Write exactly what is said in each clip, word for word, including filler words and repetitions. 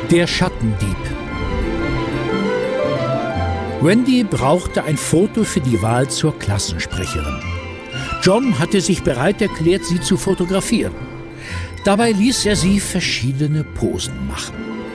Der Schattendieb. Wendy brauchte ein Foto für die Wahl zur Klassensprecherin. John hatte sich bereit erklärt, sie zu fotografieren. Dabei ließ er sie verschiedene Posen machen.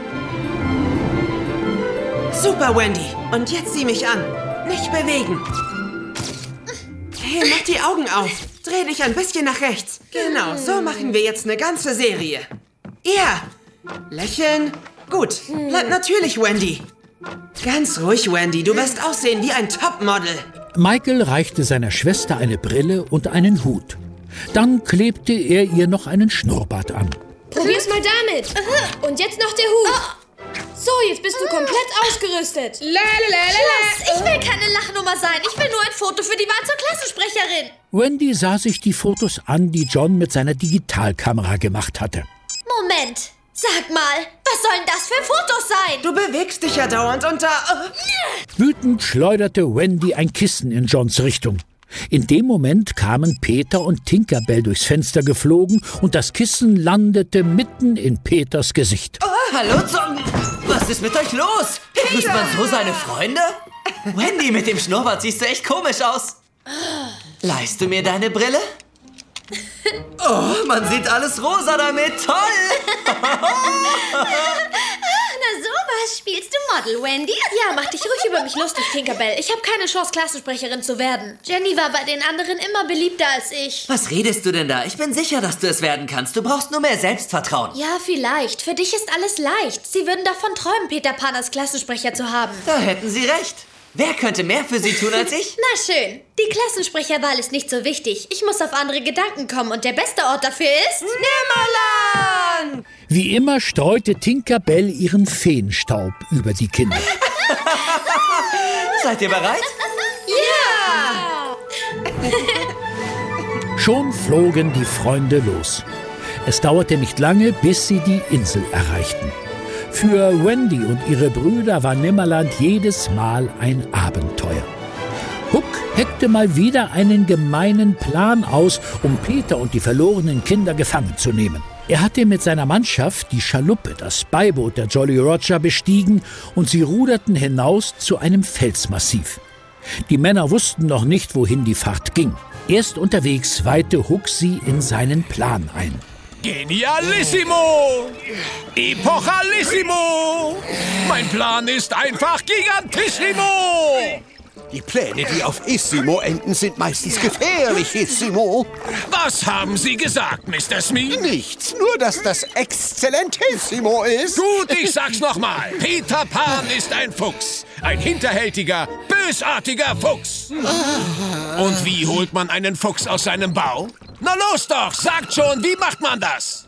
Super, Wendy. Und jetzt sieh mich an. Nicht bewegen. Hey, mach die Augen auf. Dreh dich ein bisschen nach rechts. Genau, so machen wir jetzt eine ganze Serie. Ja. Lächeln. Gut. Bleib natürlich, Wendy. Ganz ruhig, Wendy. Du wirst aussehen wie ein Topmodel. Michael reichte seiner Schwester eine Brille und einen Hut. Dann klebte er ihr noch einen Schnurrbart an. Probier's mal damit. Und jetzt noch der Hut. So, jetzt bist du komplett ausgerüstet. Schluss, ich will keine Lachnummer sein. Ich will nur ein Foto für die Wahl zur Klassensprecherin. Wendy sah sich die Fotos an, die John mit seiner Digitalkamera gemacht hatte. Moment, sag mal, was sollen das für Fotos sein? Du bewegst dich ja dauernd und da... Wütend schleuderte Wendy ein Kissen in Johns Richtung. In dem Moment kamen Peter und Tinkerbell durchs Fenster geflogen und das Kissen landete mitten in Peters Gesicht. Oh, hallo, Zombie! Was ist mit euch los? Grüßt man so seine Freunde? Wendy, mit dem Schnurrbart siehst du echt komisch aus. Leihst du mir deine Brille? Oh, man sieht alles rosa damit. Toll! Na sowas, spielst du Model, Wendy? Ja, mach dich ruhig über mich lustig, Tinkerbell. Ich habe keine Chance, Klassensprecherin zu werden. Jenny war bei den anderen immer beliebter als ich. Was redest du denn da? Ich bin sicher, dass du es werden kannst. Du brauchst nur mehr Selbstvertrauen. Ja, vielleicht. Für dich ist alles leicht. Sie würden davon träumen, Peter Pan als Klassensprecher zu haben. Da hätten Sie recht. Wer könnte mehr für Sie tun als ich? Na schön. Die Klassensprecherwahl ist nicht so wichtig. Ich muss auf andere Gedanken kommen und der beste Ort dafür ist... Nimmerland! Wie immer streute Tinkerbell ihren Feenstaub über die Kinder. Seid ihr bereit? Ja! Schon flogen die Freunde los. Es dauerte nicht lange, bis sie die Insel erreichten. Für Wendy und ihre Brüder war Nimmerland jedes Mal ein Abenteuer. Huck heckte mal wieder einen gemeinen Plan aus, um Peter und die verlorenen Kinder gefangen zu nehmen. Er hatte mit seiner Mannschaft die Schaluppe, das Beiboot der Jolly Roger, bestiegen und sie ruderten hinaus zu einem Felsmassiv. Die Männer wussten noch nicht, wohin die Fahrt ging. Erst unterwegs weihte Huck sie in seinen Plan ein. Genialissimo! Epochalissimo! Mein Plan ist einfach gigantissimo! Die Pläne, die auf Issimo enden, sind meistens gefährlich, Issimo. Was haben Sie gesagt, Mister Smee? Nichts, nur dass das Exzellentissimo ist. Gut, ich sag's nochmal. Peter Pan ist ein Fuchs. Ein hinterhältiger, bösartiger Fuchs. Und wie holt man einen Fuchs aus seinem Bau? Na los doch, sagt schon, wie macht man das?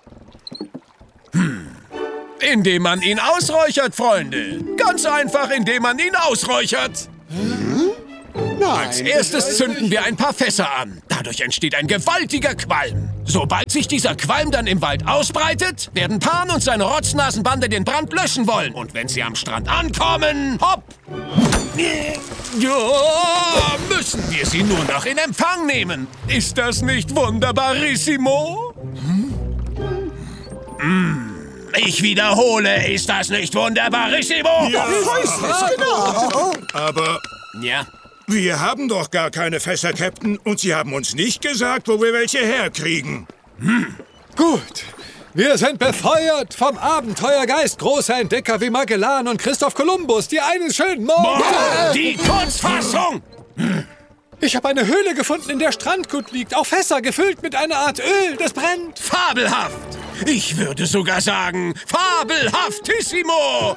Hm. Indem man ihn ausräuchert, Freunde. Ganz einfach, indem man ihn ausräuchert. Hm? Nein. Als erstes zünden wir ein paar Fässer an. Dadurch entsteht ein gewaltiger Qualm. Sobald sich dieser Qualm dann im Wald ausbreitet, werden Pan und seine Rotznasenbande den Brand löschen wollen. Und wenn sie am Strand ankommen, hopp! Ja, müssen wir sie nur noch in Empfang nehmen. Ist das nicht wunderbarissimo? Hm? Mm. Ich wiederhole, ist das nicht wunderbarissimo? Ja, ich weiß es genau. Aber ja. Wir haben doch gar keine Fässer, Captain. Und Sie haben uns nicht gesagt, wo wir welche herkriegen. Hm. Gut. Wir sind befeuert vom Abenteuergeist großer Entdecker wie Magellan und Christoph Kolumbus, die einen schönen Morgen... Die Kurzfassung! Ich habe eine Höhle gefunden, in der Strandgut liegt. Auch Fässer gefüllt mit einer Art Öl, das brennt. Fabelhaft! Ich würde sogar sagen, fabelhaftissimo!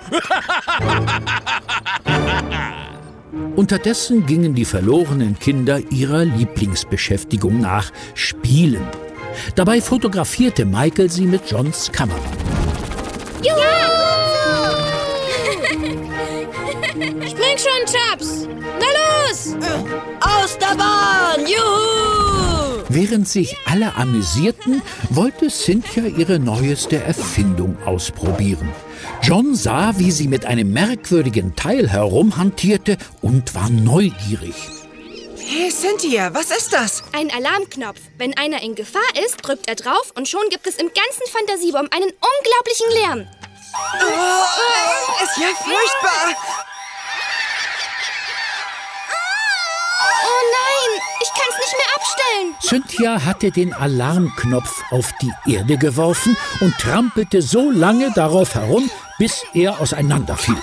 Unterdessen gingen die verlorenen Kinder ihrer Lieblingsbeschäftigung nach, Spielen. Dabei fotografierte Michael sie mit Johns Kamera. Juhu! Spring schon, Chaps! Na los! Aus der Bahn! Juhu! Während sich alle amüsierten, wollte Cynthia ihre neueste Erfindung ausprobieren. John sah, wie sie mit einem merkwürdigen Teil herumhantierte und war neugierig. Hey, Cynthia, was ist das? Ein Alarmknopf. Wenn einer in Gefahr ist, drückt er drauf und schon gibt es im ganzen Fantasiebaum einen unglaublichen Lärm. Oh, ist ja furchtbar. Oh nein, ich kann es nicht mehr abstellen. Cynthia hatte den Alarmknopf auf die Erde geworfen und trampelte so lange darauf herum, bis er auseinanderfiel.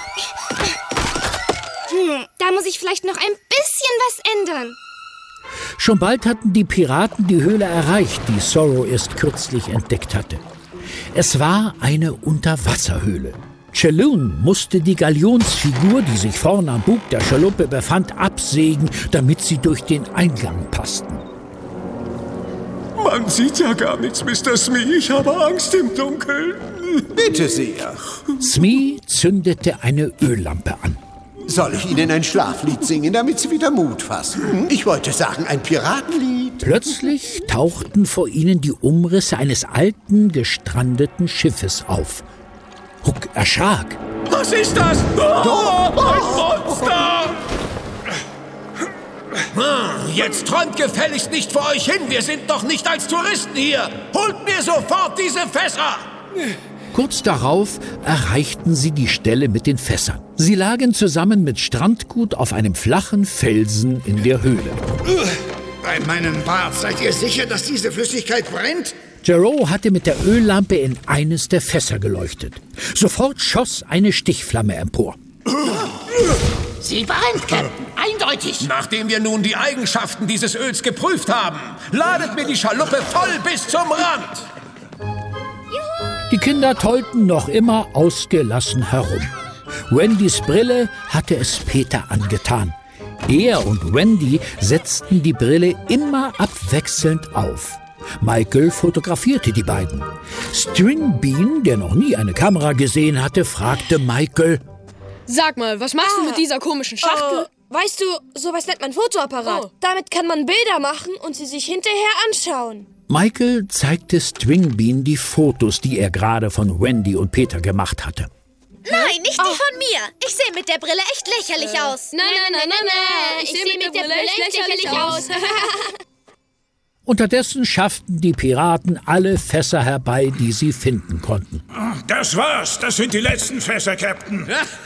Hm, da muss ich vielleicht noch ein bisschen was ändern. Schon bald hatten die Piraten die Höhle erreicht, die Zorro erst kürzlich entdeckt hatte. Es war eine Unterwasserhöhle. Cheloon musste die Galionsfigur, die sich vorne am Bug der Schaluppe befand, absägen, damit sie durch den Eingang passten. Man sieht ja gar nichts, Mister Smee. Ich habe Angst im Dunkeln. Bitte sehr. Smee zündete eine Öllampe an. Soll ich Ihnen ein Schlaflied singen, damit Sie wieder Mut fassen? Ich wollte sagen, ein Piratenlied. Plötzlich tauchten vor ihnen die Umrisse eines alten, gestrandeten Schiffes auf. Hook erschrak. Was ist das? Oh, ein Monster! Jetzt träumt gefälligst nicht vor euch hin. Wir sind doch nicht als Touristen hier. Holt mir sofort diese Fässer! Kurz darauf erreichten sie die Stelle mit den Fässern. Sie lagen zusammen mit Strandgut auf einem flachen Felsen in der Höhle. Bei meinem Bart seid ihr sicher, dass diese Flüssigkeit brennt? Gero hatte mit der Öllampe in eines der Fässer geleuchtet. Sofort schoss eine Stichflamme empor. Sie brennt, Captain. Eindeutig. Nachdem wir nun die Eigenschaften dieses Öls geprüft haben, ladet mir die Schaluppe voll bis zum Rand. Die Kinder tollten noch immer ausgelassen herum. Wendys Brille hatte es Peter angetan. Er und Wendy setzten die Brille immer abwechselnd auf. Michael fotografierte die beiden. Stringbean, der noch nie eine Kamera gesehen hatte, fragte Michael: Sag mal, was machst ah. du mit dieser komischen Schachtel? Uh, weißt du, sowas nennt man Fotoapparat. Oh. Damit kann man Bilder machen und sie sich hinterher anschauen. Michael zeigte Stringbean die Fotos, die er gerade von Wendy und Peter gemacht hatte. Nein, nicht die oh. von mir. Ich sehe mit der Brille echt lächerlich äh. aus. Nein, nein, nein, nein, nein. Ich, ich sehe mit, mit der Brille echt lächerlich, lächerlich aus. Unterdessen schafften die Piraten alle Fässer herbei, die sie finden konnten. Das war's. Das sind die letzten Fässer, Captain.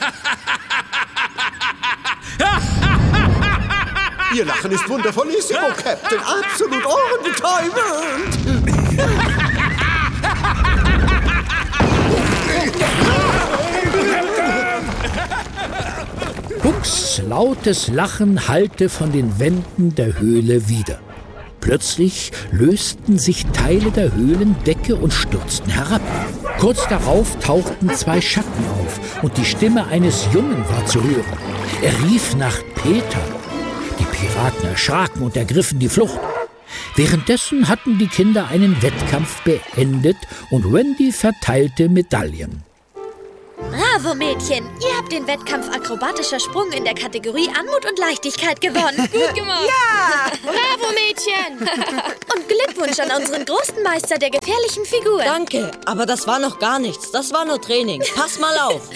Ihr Lachen ist wundervollissimo, Captain. Absolut ohrenbetäubend. Hooks lautes Lachen hallte von den Wänden der Höhle wider. Plötzlich lösten sich Teile der Höhlendecke und stürzten herab. Kurz darauf tauchten zwei Schatten auf und die Stimme eines Jungen war zu hören. Er rief nach Peter. Die Piraten erschraken und ergriffen die Flucht. Währenddessen hatten die Kinder einen Wettkampf beendet und Wendy verteilte Medaillen. Bravo, Mädchen! Ihr habt den Wettkampf akrobatischer Sprung in der Kategorie Anmut und Leichtigkeit gewonnen. Gut gemacht! Ja! Bravo, Mädchen! Und Glückwunsch an unseren großen Meister der gefährlichen Figuren. Danke, aber das war noch gar nichts. Das war nur Training. Pass mal auf!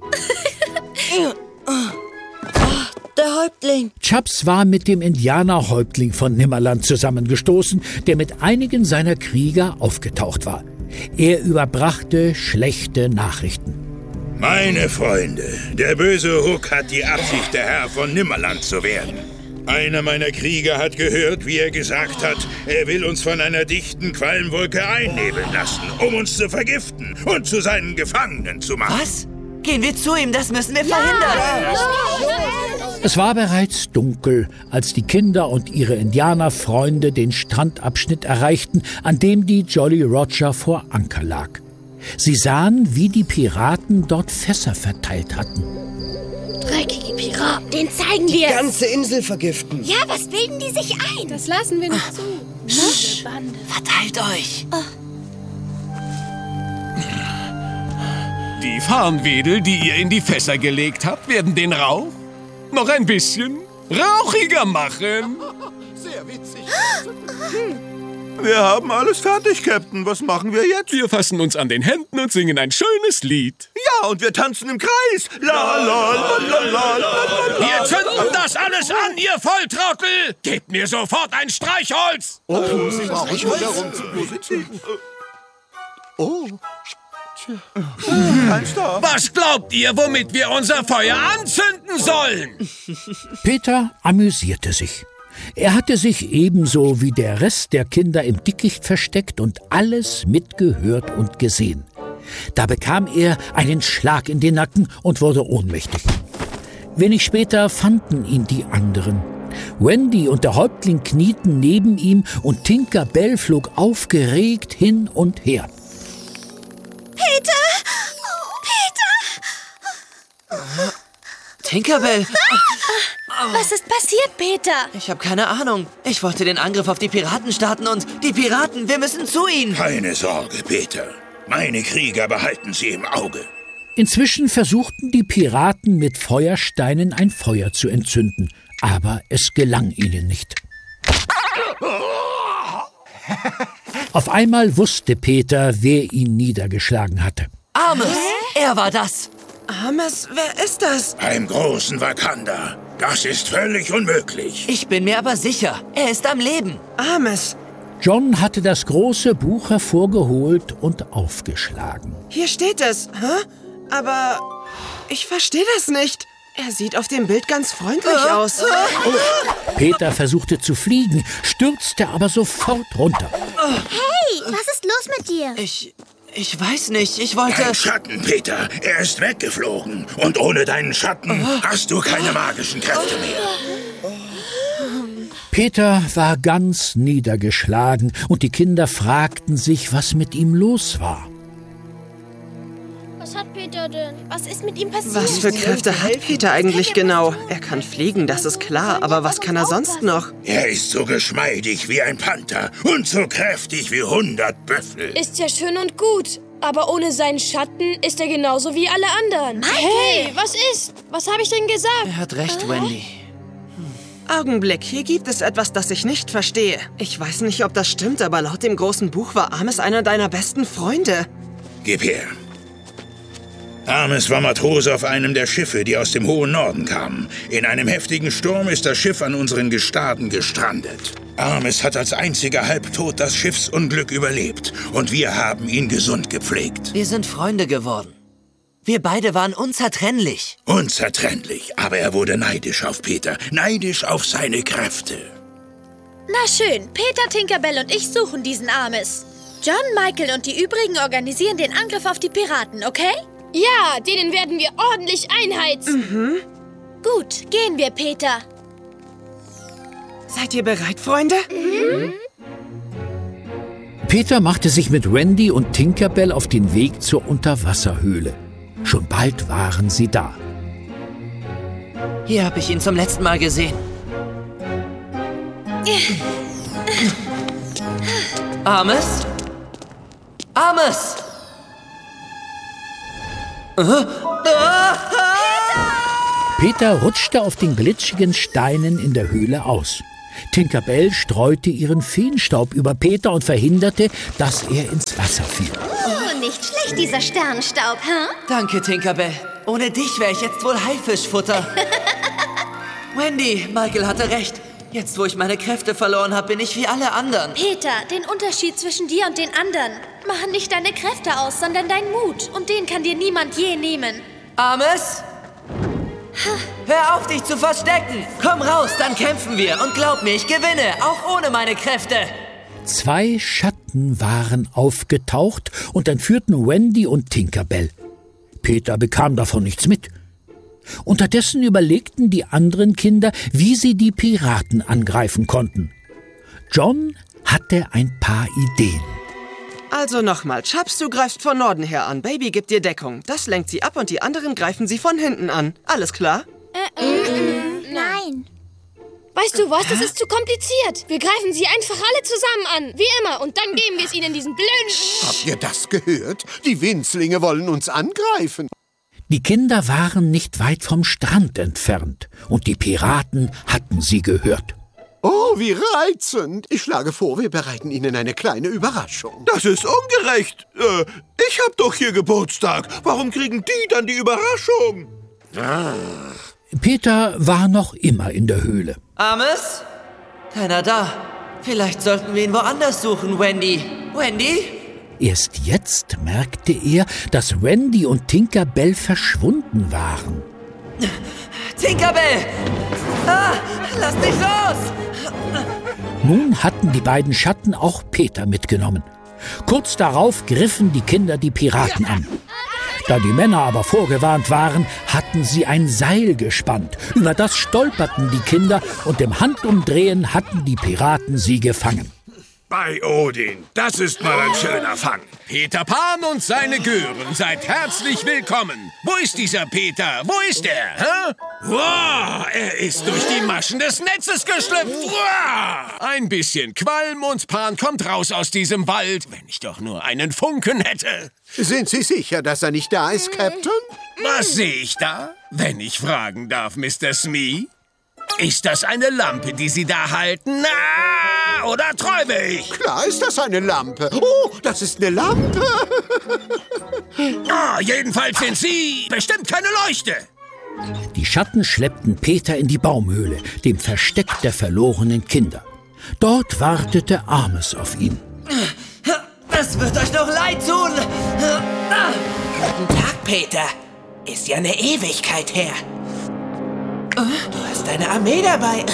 Der Häuptling. Chubbs war mit dem Indianerhäuptling von Nimmerland zusammengestoßen, der mit einigen seiner Krieger aufgetaucht war. Er überbrachte schlechte Nachrichten. Meine Freunde, der böse Hook hat die Absicht, der Herr von Nimmerland zu werden. Einer meiner Krieger hat gehört, wie er gesagt hat, er will uns von einer dichten Qualmwolke einnebeln lassen, um uns zu vergiften und zu seinen Gefangenen zu machen. Was? Gehen wir zu ihm, das müssen wir verhindern. Ja. Es war bereits dunkel, als die Kinder und ihre Indianerfreunde den Strandabschnitt erreichten, an dem die Jolly Roger vor Anker lag. Sie sahen, wie die Piraten dort Fässer verteilt hatten. Dreckige Piraten, den zeigen wir. Die ganze Insel vergiften. Ja, was bilden die sich ein? Das lassen wir nicht zu. Psst, verteilt euch. Oh. Die Farnwedel, die ihr in die Fässer gelegt habt, werden den Rauch noch ein bisschen rauchiger machen. Sehr witzig. Hm. Wir haben alles fertig, Captain. Was machen wir jetzt? Wir fassen uns an den Händen und singen ein schönes Lied. Ja, und wir tanzen im Kreis. La, la, la, la, la, la. Wir zünden das alles an, ihr Volltrottel! Gebt mir sofort ein Streichholz! Oh, Streichholz? Oh. Kein Stoff. Was glaubt ihr, womit wir unser Feuer anzünden sollen? Peter amüsierte sich. Er hatte sich ebenso wie der Rest der Kinder im Dickicht versteckt und alles mitgehört und gesehen. Da bekam er einen Schlag in den Nacken und wurde ohnmächtig. Wenig später fanden ihn die anderen. Wendy und der Häuptling knieten neben ihm und Tinker Bell flog aufgeregt hin und her. Peter! Peter! Tinkerbell! Was ist passiert, Peter? Ich habe keine Ahnung. Ich wollte den Angriff auf die Piraten starten und die Piraten, wir müssen zu ihnen. Keine Sorge, Peter. Meine Krieger behalten sie im Auge. Inzwischen versuchten die Piraten mit Feuersteinen ein Feuer zu entzünden, aber es gelang ihnen nicht. Auf einmal wusste Peter, wer ihn niedergeschlagen hatte. Armes, er war das. Armes, wer ist das? Beim großen Wakanda. Das ist völlig unmöglich. Ich bin mir aber sicher, er ist am Leben. Armes. John hatte das große Buch hervorgeholt und aufgeschlagen. Hier steht es, hä? Aber ich verstehe das nicht. Er sieht auf dem Bild ganz freundlich aus. Peter versuchte zu fliegen, stürzte aber sofort runter. Hey, was ist los mit dir? Ich, ich weiß nicht, ich wollte... Dein Schatten, Peter, er ist weggeflogen. Und ohne deinen Schatten hast du keine magischen Kräfte mehr. Peter war ganz niedergeschlagen und die Kinder fragten sich, was mit ihm los war. Was hat Peter denn? Was ist mit ihm passiert? Was für Kräfte hat Peter eigentlich genau? Er kann fliegen, das ist klar, aber was kann er sonst noch? Er ist so geschmeidig wie ein Panther und so kräftig wie hundert Büffel. Ist ja schön und gut, aber ohne seinen Schatten ist er genauso wie alle anderen. Michael! Hey, was ist? Was habe ich denn gesagt? Er hat recht, Wendy. Augenblick, hier gibt es etwas, das ich nicht verstehe. Ich weiß nicht, ob das stimmt, aber laut dem großen Buch war Armes einer deiner besten Freunde. Gib her. Armes war Matrose auf einem der Schiffe, die aus dem hohen Norden kamen. In einem heftigen Sturm ist das Schiff an unseren Gestaden gestrandet. Armes hat als einziger halbtot das Schiffsunglück überlebt und wir haben ihn gesund gepflegt. Wir sind Freunde geworden. Wir beide waren unzertrennlich. Unzertrennlich, aber er wurde neidisch auf Peter, neidisch auf seine Kräfte. Na schön, Peter, Tinkerbell und ich suchen diesen Armes. John, Michael und die übrigen organisieren den Angriff auf die Piraten, okay? Ja, denen werden wir ordentlich einheizen. Mhm. Gut, gehen wir, Peter. Seid ihr bereit, Freunde? Mhm. Peter machte sich mit Wendy und Tinkerbell auf den Weg zur Unterwasserhöhle. Schon bald waren sie da. Hier habe ich ihn zum letzten Mal gesehen. Armes? Armes! Uh-huh. Ah! Peter rutschte auf den glitschigen Steinen in der Höhle aus. Tinkerbell streute ihren Feenstaub über Peter und verhinderte, dass er ins Wasser fiel. Oh, nicht schlecht, dieser Sternenstaub, hä? Danke, Tinkerbell. Ohne dich wäre ich jetzt wohl Haifischfutter. Wendy, Michael hatte recht. Jetzt, wo ich meine Kräfte verloren habe, bin ich wie alle anderen. Peter, den Unterschied zwischen dir und den anderen machen nicht deine Kräfte aus, sondern dein Mut. Und den kann dir niemand je nehmen. Armes? Hör auf, dich zu verstecken! Komm raus, dann kämpfen wir. Und glaub mir, ich gewinne, auch ohne meine Kräfte. Zwei Schatten waren aufgetaucht und entführten Wendy und Tinkerbell. Peter bekam davon nichts mit. Unterdessen überlegten die anderen Kinder, wie sie die Piraten angreifen konnten. John hatte ein paar Ideen. Also nochmal, Chaps, du greifst von Norden her an. Baby gibt dir Deckung. Das lenkt sie ab und die anderen greifen sie von hinten an. Alles klar? Äh, äh, Nein. Weißt du was, das ist zu kompliziert. Wir greifen sie einfach alle zusammen an, wie immer. Und dann geben wir es ihnen diesen blöden... Habt ihr das gehört? Die Winzlinge wollen uns angreifen. Die Kinder waren nicht weit vom Strand entfernt und die Piraten hatten sie gehört. Oh, wie reizend. Ich schlage vor, wir bereiten Ihnen eine kleine Überraschung. Das ist ungerecht. Äh, ich hab doch hier Geburtstag. Warum kriegen die dann die Überraschung? Ah. Peter war noch immer in der Höhle. Armes? Keiner da. Vielleicht sollten wir ihn woanders suchen, Wendy. Wendy? Erst jetzt merkte er, dass Wendy und Tinkerbell verschwunden waren. Tinkerbell! Ah, lass mich los! Nun hatten die beiden Schatten auch Peter mitgenommen. Kurz darauf griffen die Kinder die Piraten an. Da die Männer aber vorgewarnt waren, hatten sie ein Seil gespannt. Über das stolperten die Kinder und im Handumdrehen hatten die Piraten sie gefangen. Bei Odin, das ist mal ein schöner Fang. Peter Pan und seine Gören, seid herzlich willkommen. Wo ist dieser Peter? Wo ist er? Hä? Wow, er ist durch die Maschen des Netzes geschlüpft. Wow. Ein bisschen Qualm und Pan kommt raus aus diesem Wald. Wenn ich doch nur einen Funken hätte. Sind Sie sicher, dass er nicht da ist, Captain? Was sehe ich da? Wenn ich fragen darf, Mister Smee? Ist das eine Lampe, die Sie da halten? Na, oder träume ich? Klar ist das eine Lampe. Oh, das ist eine Lampe. Ah, jedenfalls sind Sie bestimmt keine Leuchte. Die Schatten schleppten Peter in die Baumhöhle, dem Versteck der verlorenen Kinder. Dort wartete Armes auf ihn. Es wird euch noch leid tun. Guten Tag, Peter. Ist ja eine Ewigkeit her. Du hast deine Armee dabei.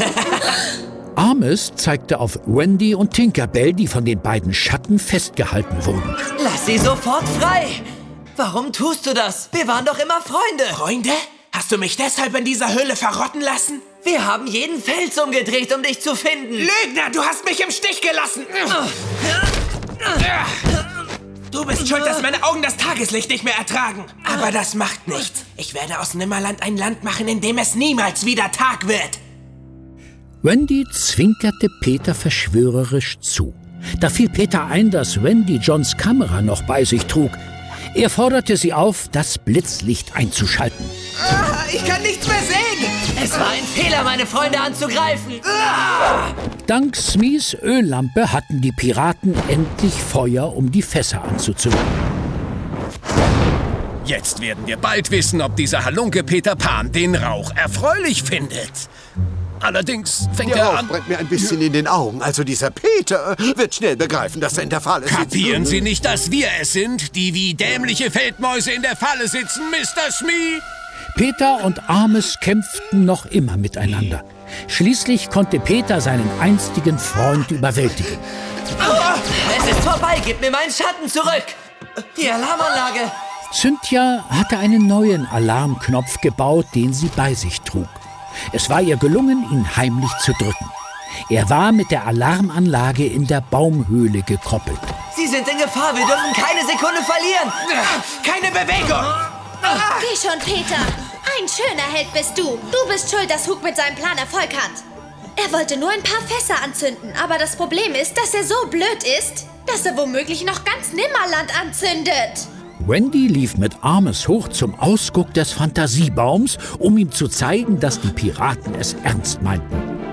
Armes zeigte auf Wendy und Tinkerbell, die von den beiden Schatten festgehalten wurden. Lass sie sofort frei! Warum tust du das? Wir waren doch immer Freunde. Freunde? Hast du mich deshalb in dieser Höhle verrotten lassen? Wir haben jeden Fels umgedreht, um dich zu finden. Lügner, du hast mich im Stich gelassen. Du bist schuld, dass meine Augen das Tageslicht nicht mehr ertragen. Aber das macht nichts. Ich werde aus Nimmerland ein Land machen, in dem es niemals wieder Tag wird. Wendy zwinkerte Peter verschwörerisch zu. Da fiel Peter ein, dass Wendy Johns Kamera noch bei sich trug. Er forderte sie auf, das Blitzlicht einzuschalten. Ah, ich kann nichts mehr sehen. Es war ein Fehler, meine Freunde anzugreifen. Ah! Dank Smees Öllampe hatten die Piraten endlich Feuer, um die Fässer anzuzünden. Jetzt werden wir bald wissen, ob dieser Halunke Peter Pan den Rauch erfreulich findet. Allerdings fängt Der er Rauch an... brennt mir ein bisschen in den Augen. Also dieser Peter wird schnell begreifen, dass er in der Falle sitzt. Kapieren Sie nicht, dass wir es sind, die wie dämliche Feldmäuse in der Falle sitzen, Mister Smee? Peter und Armes kämpften noch immer miteinander. Schließlich konnte Peter seinen einstigen Freund überwältigen. Oh, es ist vorbei, gib mir meinen Schatten zurück. Die Alarmanlage. Cynthia hatte einen neuen Alarmknopf gebaut, den sie bei sich trug. Es war ihr gelungen, ihn heimlich zu drücken. Er war mit der Alarmanlage in der Baumhöhle gekoppelt. Sie sind in Gefahr, wir dürfen keine Sekunde verlieren. Keine Bewegung. Geh schon, Peter. Ein schöner Held bist du. Du bist schuld, dass Hook mit seinem Plan Erfolg hat. Er wollte nur ein paar Fässer anzünden, aber das Problem ist, dass er so blöd ist, dass er womöglich noch ganz Nimmerland anzündet. Wendy lief mit Armes hoch zum Ausguck des Fantasiebaums, um ihm zu zeigen, dass die Piraten es ernst meinten.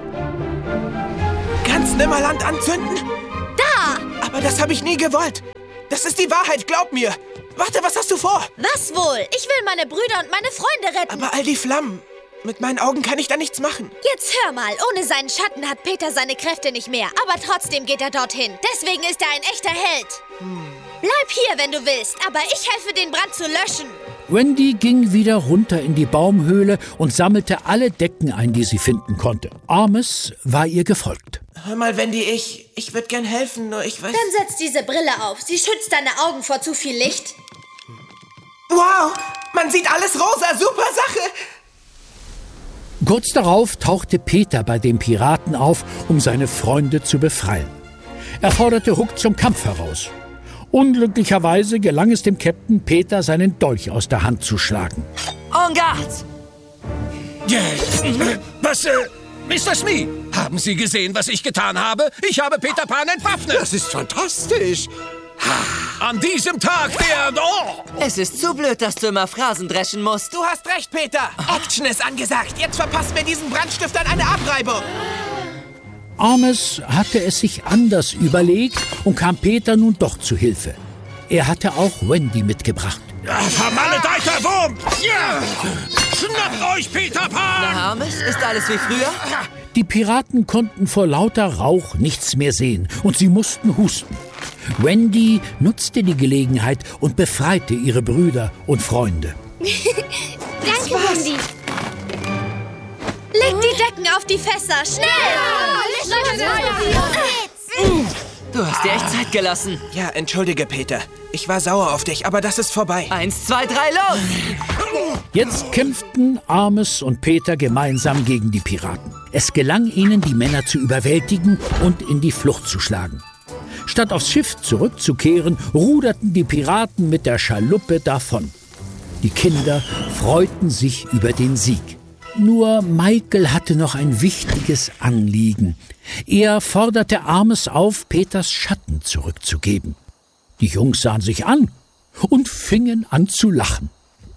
Ganz Nimmerland anzünden? Da! Aber das habe ich nie gewollt. Das ist die Wahrheit, glaub mir. Warte, was hast du vor? Was wohl? Ich will meine Brüder und meine Freunde retten. Aber all die Flammen. Mit meinen Augen kann ich da nichts machen. Jetzt hör mal, ohne seinen Schatten hat Peter seine Kräfte nicht mehr. Aber trotzdem geht er dorthin. Deswegen ist er ein echter Held. Hm. Bleib hier, wenn du willst, aber ich helfe, den Brand zu löschen. Wendy ging wieder runter in die Baumhöhle und sammelte alle Decken ein, die sie finden konnte. Armes war ihr gefolgt. Hör mal, Wendy, ich, ich würde gern helfen, nur ich weiß... Dann setz diese Brille auf. Sie schützt deine Augen vor zu viel Licht. Wow, man sieht alles rosa, super Sache. Kurz darauf tauchte Peter bei den Piraten auf, um seine Freunde zu befreien. Er forderte Hook zum Kampf heraus. Unglücklicherweise gelang es dem Captain Peter, seinen Dolch aus der Hand zu schlagen. En garde! Yeah. Was, äh, Mister Smee, haben Sie gesehen, was ich getan habe? Ich habe Peter Pan entwaffnet. Das ist fantastisch. An diesem Tag der... Oh. Es ist zu blöd, dass du immer Phrasen dreschen musst. Du hast recht, Peter. Action ist angesagt. Jetzt verpasst mir diesen Brandstift an eine Abreibung. Armes hatte es sich anders überlegt und kam Peter nun doch zu Hilfe. Er hatte auch Wendy mitgebracht. Ja, vermaledeiter Wurm! Ja. Schnappt euch, Peter Pan! Na, Armes, ist alles wie früher? Die Piraten konnten vor lauter Rauch nichts mehr sehen und sie mussten husten. Wendy nutzte die Gelegenheit und befreite ihre Brüder und Freunde. Danke, Wendy. Leg die Decken auf die Fässer, schnell! Du hast dir echt Zeit gelassen. Ja, entschuldige, Peter. Ich war sauer auf dich, aber das ist vorbei. Eins, zwei, drei, los! Jetzt kämpften Armes und Peter gemeinsam gegen die Piraten. Es gelang ihnen, die Männer zu überwältigen und in die Flucht zu schlagen. Statt aufs Schiff zurückzukehren, ruderten die Piraten mit der Schaluppe davon. Die Kinder freuten sich über den Sieg. Nur Michael hatte noch ein wichtiges Anliegen. Er forderte Armes auf, Peters Schatten zurückzugeben. Die Jungs sahen sich an und fingen an zu lachen.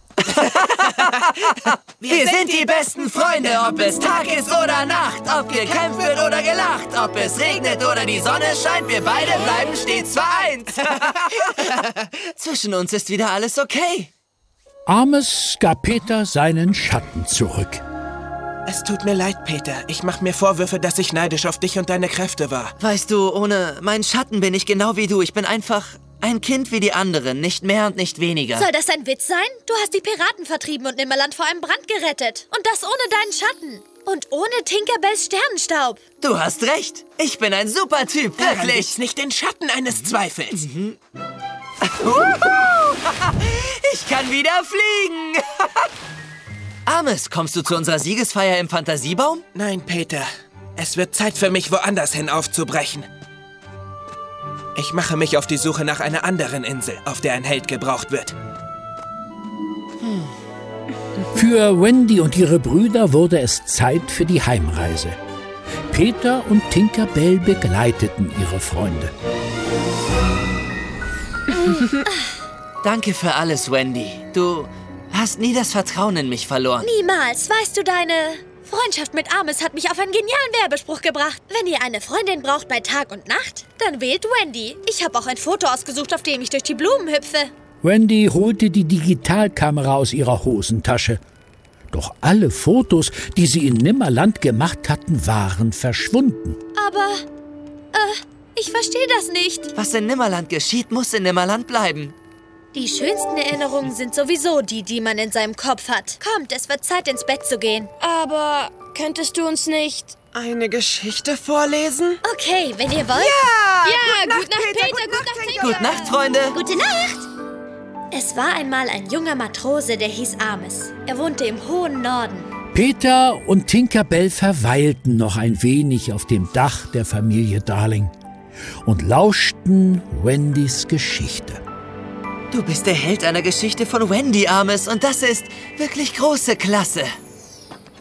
Wir sind die besten Freunde, ob es Tag ist oder Nacht, ob gekämpft wird oder gelacht, ob es regnet oder die Sonne scheint, wir beide bleiben stets vereint. Zwischen uns ist wieder alles okay. Armes gab Peter seinen Schatten zurück. Es tut mir leid, Peter. Ich mache mir Vorwürfe, dass ich neidisch auf dich und deine Kräfte war. Weißt du, ohne meinen Schatten bin ich genau wie du. Ich bin einfach ein Kind wie die anderen, nicht mehr und nicht weniger. Soll das ein Witz sein? Du hast die Piraten vertrieben und Nimmerland vor einem Brand gerettet. Und das ohne deinen Schatten. Und ohne Tinkerbells Sternenstaub. Du hast recht. Ich bin ein super Typ, Daran wirklich. gibt's nicht den Schatten eines Zweifels. Mhm. Ich kann wieder fliegen. Armes, kommst du zu unserer Siegesfeier im Fantasiebaum? Nein, Peter. Es wird Zeit für mich, woanders hin aufzubrechen. Ich mache mich auf die Suche nach einer anderen Insel, auf der ein Held gebraucht wird. Hm. Für Wendy und ihre Brüder wurde es Zeit für die Heimreise. Peter und Tinkerbell begleiteten ihre Freunde. Danke für alles, Wendy. Du hast nie das Vertrauen in mich verloren. Niemals. Weißt du, deine Freundschaft mit Armes hat mich auf einen genialen Werbespruch gebracht. Wenn ihr eine Freundin braucht bei Tag und Nacht, dann wählt Wendy. Ich habe auch ein Foto ausgesucht, auf dem ich durch die Blumen hüpfe. Wendy holte die Digitalkamera aus ihrer Hosentasche. Doch alle Fotos, die sie in Nimmerland gemacht hatten, waren verschwunden. Aber, äh, ich verstehe das nicht. Was in Nimmerland geschieht, muss in Nimmerland bleiben. Die schönsten Erinnerungen sind sowieso die, die man in seinem Kopf hat. Kommt, es wird Zeit, ins Bett zu gehen. Aber könntest du uns nicht eine Geschichte vorlesen? Okay, wenn ihr wollt. Ja! Ja, Gute Nacht, Peter, Peter, gute Nacht, Tinker. Gute Nacht, Freunde. Gute Nacht. Es war einmal ein junger Matrose, der hieß Armes. Er wohnte im hohen Norden. Peter und Tinkerbell verweilten noch ein wenig auf dem Dach der Familie Darling und lauschten Wendys Geschichte. Du bist der Held einer Geschichte von Wendy, Armes, und das ist wirklich große Klasse.